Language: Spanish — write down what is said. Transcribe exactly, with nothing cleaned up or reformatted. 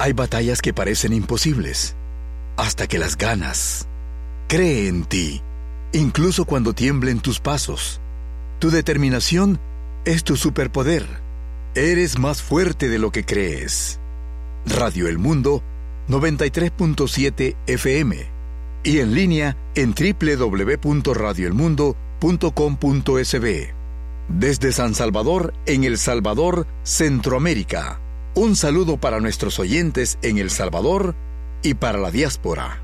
Hay batallas que parecen imposibles, hasta que las ganas. Cree en ti, incluso cuando tiemblen tus pasos. Tu determinación es tu superpoder. Eres más fuerte de lo que crees. Radio El Mundo, noventa y tres punto siete F M. Y en línea en doble u doble u doble u punto radio el mundo punto com punto es be. Desde San Salvador, en El Salvador, Centroamérica. Un saludo para nuestros oyentes en El Salvador y para la diáspora.